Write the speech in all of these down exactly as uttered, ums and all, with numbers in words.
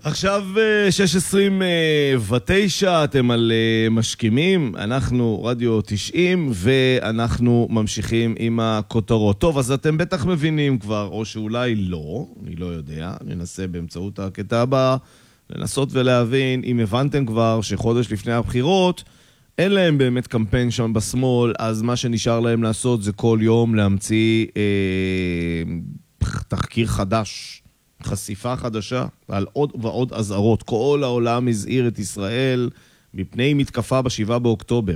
עכשיו שש עשרים ותשע, אתם על משכימים, אנחנו רדיו תשעים, ואנחנו ממשיכים עם הכותרות. טוב, אז אתם בטח מבינים כבר, או שאולי לא, אני לא יודע, ננסה באמצעות הקטע הבא, לנסות ולהבין, אם הבנתם כבר שחודש לפני הבחירות, אין להם באמת קמפיין שם בשמאל, אז מה שנשאר להם לעשות זה כל יום להמציא אה, תחקיר חדש, חשיפה חדשה, על עוד ועוד אזהרות. כל העולם הזהיר את ישראל מפני מתקפה בשבעה באוקטובר.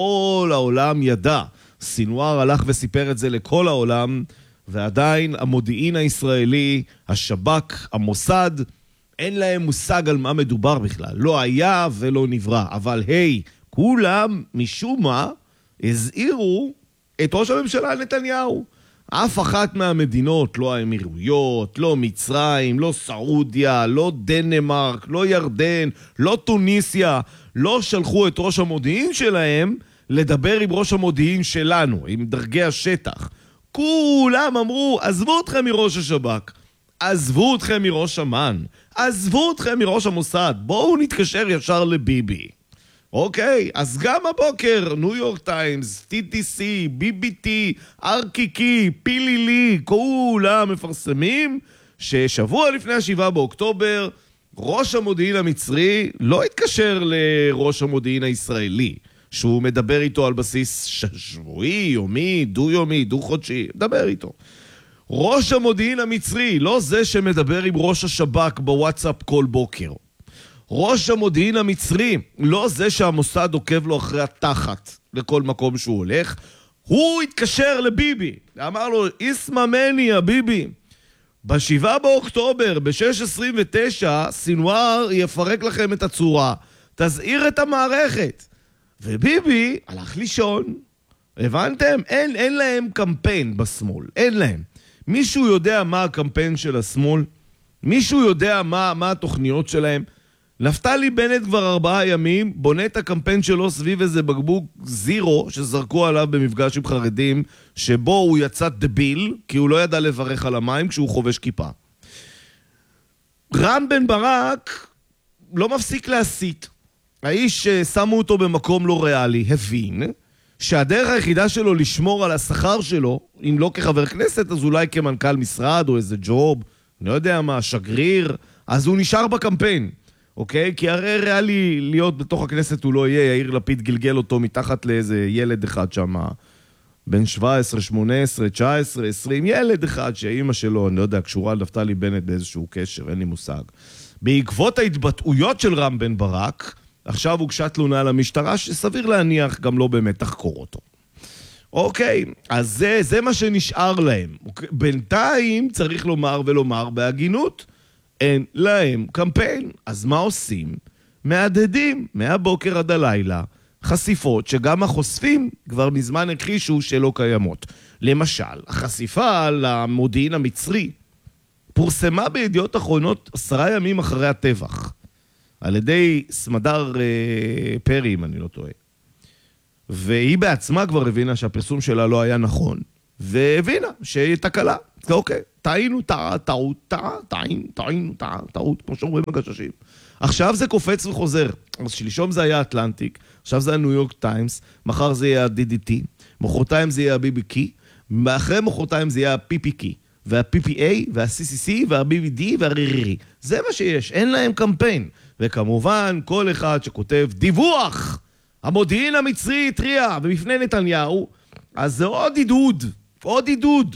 כל העולם ידע. סינואר הלך וסיפר את זה לכל העולם, ועדיין המודיעין הישראלי, השב"כ, המוסד, אין להם מושג על מה מדובר בכלל. לא היה ולא נברא. אבל היי, כולם משום מה הזהירו את ראש הממשלה נתניהו. אף אחת מהמדינות, לא האמירויות, לא מצרים, לא סעודיה, לא דנמרק, לא ירדן, לא טוניסיה, לא שלחו את ראש המודיעין שלהם לדבר עם ראש המודיעין שלנו, עם דרגי השטח. כולם אמרו, עזבו אתכם מראש השב"כ, עזבו אתכם מראש אמ"ן, עזבו אתכם מראש המוסד, בואו נתקשר ישר לביבי. אוקיי, אז גם הבוקר, ניו יורק טיימס, טי טי סי, בי בי טי, ארקיקי, פילילי, כולם מפרסמים ששבוע לפני השבעה באוקטובר, ראש המודיעין המצרי לא התקשר לראש המודיעין הישראלי, שהוא מדבר איתו על בסיס שבועי, יומי, דו-יומי, דו-חודשי, מדבר איתו. ראש המודיעין המצרי, לא זה שמדבר עם ראש השב"כ בוואטסאפ כל בוקר. ראש המודיעין המצרי, לא זה שהמוסד עוקב לו אחרי התחת לכל מקום שהוא הולך, הוא התקשר לביבי, אמר לו, איסמה מני יא ביבי, בשבעה באוקטובר, ב-שש עשרים ותשע, סינואר יפרק לכם את הצורה, תזהיר את המערכת. וביבי הלך לישון, הבנתם? אין, אין להם קמפיין בשמאל, אין להם. מישהו יודע מה הקמפיין של השמאל? מישהו יודע מה, מה התוכניות שלהם? נפתלי בנט כבר ארבעה ימים בונה את הקמפיין שלו סביב איזה בקבוק זירו שזרקו עליו במפגש עם חרדים, שבו הוא יצא דביל כי הוא לא ידע לברך על המים כשהוא חובש כיפה. רם בן ברק לא מפסיק להסית. האיש ששמו אותו במקום לא ריאלי הבין שהדרך היחידה שלו לשמור על השכר שלו, אם לא כחבר כנסת אז אולי כמנכ"ל משרד או איזה ג'וב, לא יודע מה, שגריר, אז הוא נשאר בקמפיין. אוקיי? כי הרי ריאלי להיות בתוך הכנסת הוא לא יהיה, יאיר לפיד גלגל אותו מתחת לאיזה ילד אחד שם, בן שבע עשרה, שמונה עשרה, תשע עשרה, עשרים, ילד אחד שאימא שלו, אני לא יודע, קשורה לנפתלי בנט באיזשהו קשר, אין לי מושג. בעקבות ההתבטאויות של רם בן ברק, עכשיו הוגשה תלונה למשטרה שסביר להניח גם לא באמת תחקור אותו. אוקיי, אז זה, זה מה שנשאר להם. בינתיים צריך לומר ולומר בהגינות, אין להם קמפיין. אז מה עושים? מעדדים מהבוקר עד הלילה חשיפות שגם החושפים כבר מזמן הכחישו שלא קיימות. למשל, החשיפה למודיעין המצרי פורסמה בידיעות אחרונות עשרה ימים אחרי הטבח, על ידי סמדר אה, פרי, אם אני לא טועה. והיא בעצמה כבר הבינה שהפרסום שלה לא היה נכון, והבינה שהיא תקלה. אוקיי, טעינו, טעה, טעות, טעה, טעינו, טעינו, טעה, טעות, כמו שאומרים הגששים. עכשיו זה קופץ וחוזר. אז שלשום זה היה אטלנטיק, עכשיו זה הניו יורק טיימס, מחר זה יהיה ה-די די טי, מחרתיים זה יהיה ה-בי בי קי, ואחרי מחרתיים זה יהיה ה-פי פי קי, וה-פי פי איי, וה-סי סי סי, וה-בי בי די, וה-רירירי. זה מה שיש, אין להם קמפיין. וכמובן, כל אחד שכותב דיווח, המודיעין המצרי התריע, ובפני נתניהו, אז זה עוד עידוד, עוד עידוד.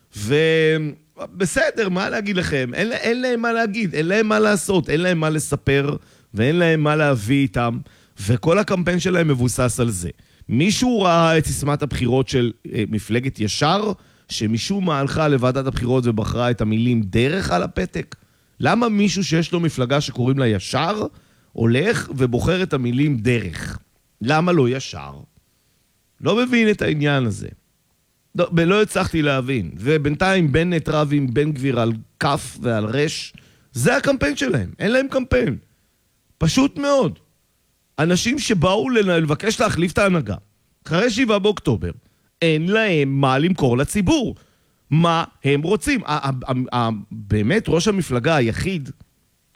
ובסדר, מה להגיד לכם? אין, אין להם מה להגיד, אין להם מה לעשות, אין להם מה לספר, ואין להם מה להביא איתם, וכל הקמפיין שלהם מבוסס על זה. מישהו ראה את סיסמת הבחירות של אה, מפלגת ישר, שמשום מה הלכה לוועדת הבחירות ובחרה את המילים דרך על הפתק? למה מישהו שיש לו מפלגה שקוראים לה ישר, הולך ובוחר את המילים דרך? למה לא ישר? לא מבין את העניין הזה. לא, לא הצלחתי להבין. ובינתיים בנט רב עם בן גביר על כף ועל רש, זה הקמפיין שלהם. אין להם קמפיין. פשוט מאוד. אנשים שבאו לבקש להחליף את ההנהגה, אחרי שבעה באוקטובר, אין להם מה למכור לציבור. מה הם רוצים? באמת ראש המפלגה היחיד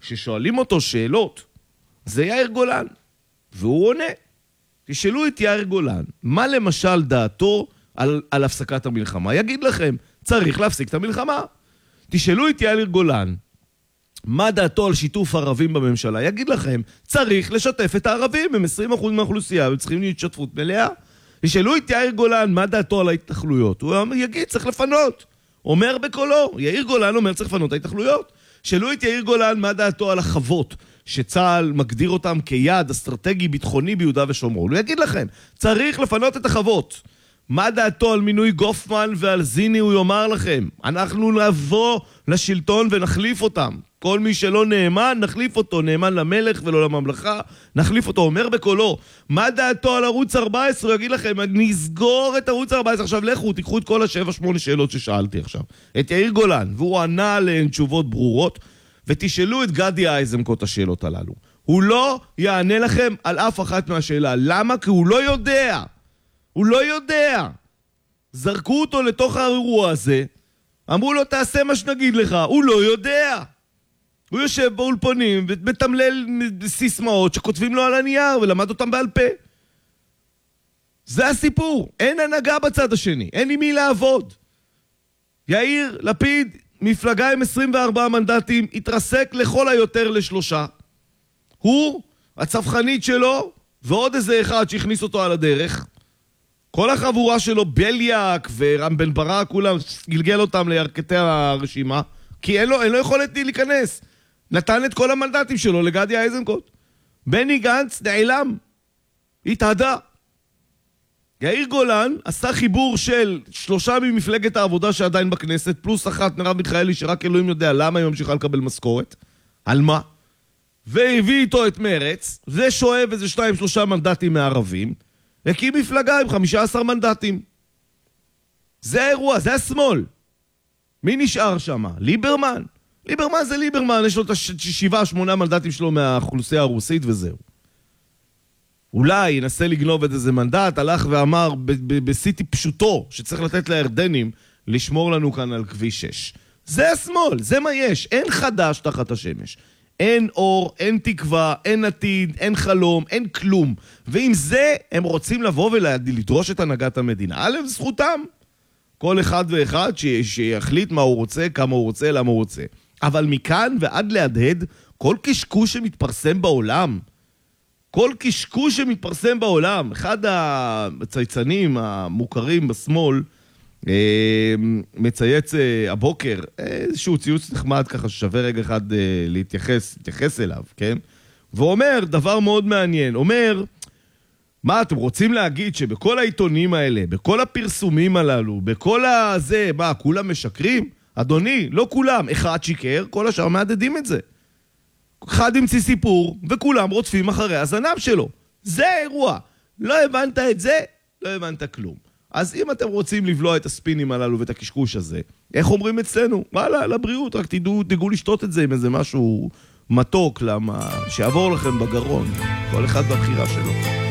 כששואלים אותו שאלות, זה יאיר גולן, והוא עונה. תשאלו את יאיר גולן, מה למשל דעתו על, על הפסקת המלחמה? יגיד לכם, צריך להפסיק את המלחמה. תשאלו את יאיר גולן, מה דעתו על שיתוף ערבים בממשלה? יגיד לכם, צריך לשתף את הערבים, הם עשרים אחוז מהאוכלוסייה, וצריכים להתשתפות מלאה. תשאלו את יאיר גולן, מה דעתו על ההתנחלויות? הוא יגיד, צריך לפנות. אומר בקולו, יאיר גולן אומר, צריך לפנות ההתנחלויות. שאלו את יאיר גולן, מה דעתו על החוות, שצה"ל מגדיר אותם כיעד אסטרטגי ביטחוני ביהודה ושומרון. הוא יגיד לכם, צריך לפנות את החוות. מה דעתו על מינוי גופמן ועל זיני? הוא יאמר לכם, אנחנו נבוא לשלטון ונחליף אותם. כל מי שלא נאמן, נחליף אותו. נאמן למלך ולא לממלכה, נחליף אותו. אומר בקולו, מה דעתו על ערוץ ארבע עשרה? הוא יגיד לכם, נסגור את ערוץ ארבע עשרה. עכשיו לכו, תיקחו את כל השבע שמונה שאלות ששאלתי עכשיו. את יאיר גולן, והוא ענה עליהן תשובות ברורות, ותשאלו את גדי איזנקוט השאלות הללו. הוא לא יענה לכם על אף אחת מהשאלה. למה? כי הוא לא יודע. הוא לא יודע. זרקו אותו לתוך האירוע הזה, אמרו לו, תעשה מה שנגיד לך. הוא לא יודע. הוא יושב באולפנים ומתמלל סיסמאות שכותבים לו על הנייר ולמד אותם בעל פה. זה הסיפור. אין הנהגה בצד השני. אין עם מי לעבוד. יאיר לפיד, מפלגה עם עשרים וארבעה מנדטים, התרסק לכל היותר לשלושה. הוא, הצפחנית שלו, ועוד איזה אחד שהכניס אותו על הדרך. כל החבורה שלו, בליאק ורם בן ברק, כולם גלגל אותם לירכתי הרשימה, כי אין לו, אין לו יכולת להיכנס. נתן את כל המנדטים שלו לגדי איזנקוט. בני גנץ נעלם. התהדה. יאיר גולן עשה חיבור של שלושה ממפלגת העבודה שעדיין בכנסת, פלוס אחת מרב מיכאלי שרק אלוהים יודע למה היא ממשיכה לקבל משכורת. על מה? והביא איתו את מרץ, זה שואב איזה שתיים שלושה מנדטים מערבים, הקים מפלגה עם חמישה עשר מנדטים. זה האירוע, זה השמאל. מי נשאר שם? ליברמן. ליברמן זה ליברמן, יש לו את השבעה, שמונה מנדטים שלו מהאוכלוסייה הרוסית וזהו. אולי ינסה לגנוב את איזה מנדט, הלך ואמר בסיטי פשוטו, שצריך לתת לירדנים לשמור לנו כאן על כביש שש. זה השמאל, זה מה יש. אין חדש תחת השמש. אין אור, אין תקווה, אין עתיד, אין חלום, אין כלום. ועם זה הם רוצים לבוא ולדרוש את הנהגת המדינה. א', זכותם. כל אחד ואחד שיחליט מה הוא רוצה, כמה הוא רוצה, למה הוא רוצה. אבל מכאן ועד להדהד, כל קשקוש שמתפרסם בעולם, כל קשקוש שמתפרסם בעולם, אחד הצייצנים המוכרים בשמאל, מצייץ הבוקר, איזשהו ציוץ נחמד ככה ששווה רגע אחד להתייחס, להתייחס אליו, כן? ואומר דבר מאוד מעניין, אומר, מה אתם רוצים להגיד שבכל העיתונים האלה, בכל הפרסומים הללו, בכל הזה, מה, כולם משקרים? אדוני, לא כולם, אחד שיקר, כל השאר מעדדים את זה. אחד ימציא סיפור, וכולם רודפים אחרי הזנב שלו. זה האירוע. לא הבנת את זה, לא הבנת כלום. אז אם אתם רוצים לבלוע את הספינים הללו ואת הקשקוש הזה, איך אומרים אצלנו? וואלה, לבריאות, רק תדעו, תדעו לשתות את זה עם איזה משהו מתוק, למה שיעבור לכם בגרון, כל אחד בבחירה שלו.